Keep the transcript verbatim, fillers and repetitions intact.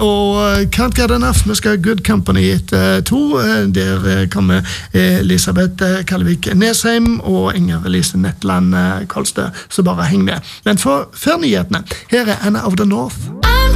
og Can't Get Enough. Vi skal ha Good Company etter to. Der kommer Elisabeth Kallevik Nesheim og Inger Elise Netland Kolstø, så bare heng med. Men for, før nyhetene, her er Anna of the North.